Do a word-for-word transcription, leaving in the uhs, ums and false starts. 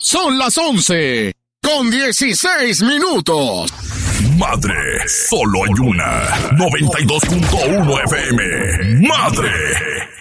Son las once con dieciséis minutos. Madre, solo hay una. noventa y dos punto uno F M. Madre.